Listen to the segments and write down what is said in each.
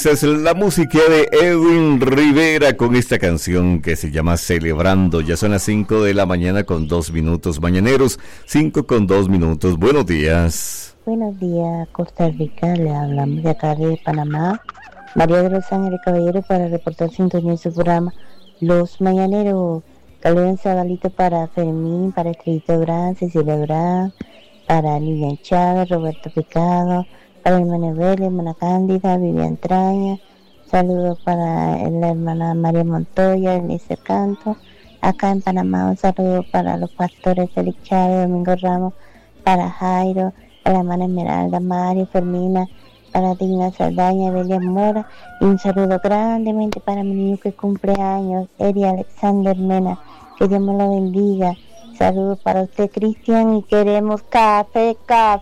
Esa es la música de Edwin Rivera con esta canción que se llama Celebrando. Ya son las 5 de la mañana con 2 minutos. Mañaneros, 5 con 2 minutos. Buenos días. Buenos días, Costa Rica. Le hablamos de acá de Panamá. María de los Ángeles Caballero para reportar sintonía en su programa Los Mañaneros. Calero Zagalito para Fermín, para Estrellita Durán, Cecilia Durán, para Lilian Chávez, Roberto Picado, para el hermano Vélez, hermana Cándida, Vivian Traña, saludos para la hermana María Montoya, Elise Canto, acá en Panamá un saludo para los pastores Félix Chávez, Domingo Ramos, para Jairo, para la hermana Esmeralda, Mario, Fermina, para Digna Saldaña, Belia Mora, y un saludo grandemente para mi niño que cumple años, Eri Alexander Mena, que Dios me lo bendiga. Saludos para usted, Cristian, y queremos café.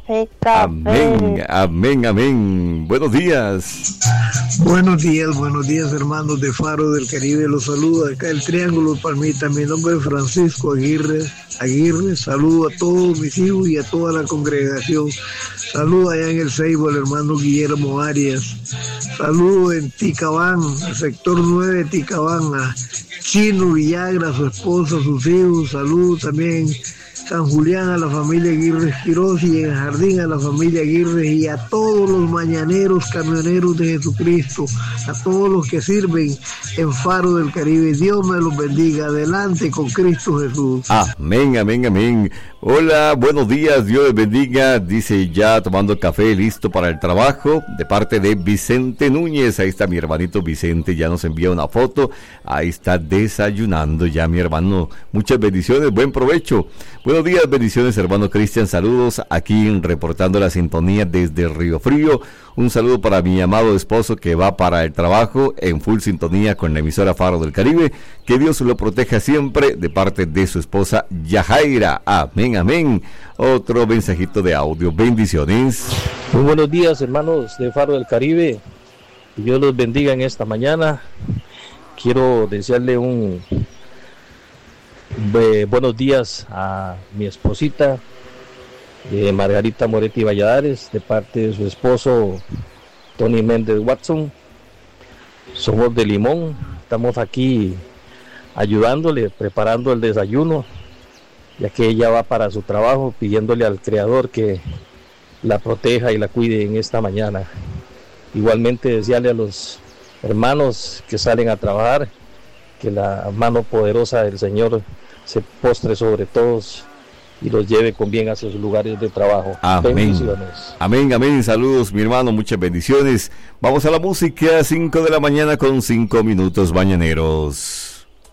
Amén, amén, amén. Buenos días. Buenos días, hermanos de Faro del Caribe. Los saludo acá el Triángulo Palmita. Mi nombre es Francisco Aguirre. Saludo a todos mis hijos y a toda la congregación. Saludo allá en el Ceibo al hermano Guillermo Arias. Saludo en Ticabán, el sector 9 de Ticabán, a Chino Villagra, su esposa, sus hijos. Saludos también San Julián a la familia Aguirre Quiroz y en Jardín a la familia Aguirre y a todos los mañaneros camioneros de Jesucristo, a todos los que sirven en Faro del Caribe. Dios me los bendiga. Adelante con Cristo Jesús. Amén, amén, amén. Hola, buenos días, Dios les bendiga. Dice ya tomando café, listo para el trabajo, de parte de Vicente Núñez. Ahí está mi hermanito Vicente, ya nos envía una foto. Ahí está desayunando ya mi hermano. Muchas bendiciones, buen provecho. Buenos días, bendiciones, hermano Cristian. Saludos aquí reportando la sintonía desde Río Frío. Un saludo para mi amado esposo que va para el trabajo en full sintonía con la emisora Faro del Caribe. Que Dios lo proteja siempre, de parte de su esposa Yajaira. Amén, amén. Otro mensajito de audio. Bendiciones. Muy buenos días, hermanos de Faro del Caribe. Que Dios los bendiga en esta mañana. Quiero desearle buenos días a mi esposita, Margarita Moretti Valladares, de parte de su esposo Tony Méndez Watson. Somos de Limón, estamos aquí ayudándole, preparando el desayuno, ya que ella va para su trabajo, pidiéndole al Creador que la proteja y la cuide en esta mañana. Igualmente desearle a los hermanos que salen a trabajar que la mano poderosa del Señor se postre sobre todos y los lleve con bien hacia sus lugares de trabajo. Amén. Bendiciones. Amén, amén. Saludos, mi hermano, muchas bendiciones. Vamos a la música, 5 de la mañana con 5 minutos, mañaneros.